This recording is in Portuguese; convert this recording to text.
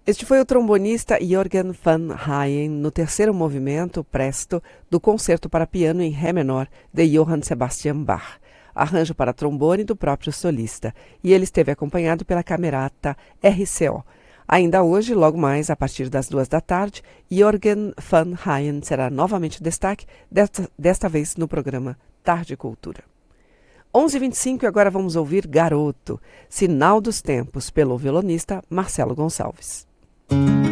Este foi o trombonista Jürgen van Hayen no terceiro movimento, Presto, do Concerto para Piano em Ré menor de Johann Sebastian Bach, arranjo para trombone do próprio solista, e ele esteve acompanhado pela Camerata RCO. Ainda hoje, logo mais, a partir das 14h, Jürgen van Hayen será novamente destaque, desta vez no programa Tarde Cultura. 11h25 e agora vamos ouvir Garoto, Sinal dos Tempos, pelo violonista Marcelo Gonçalves.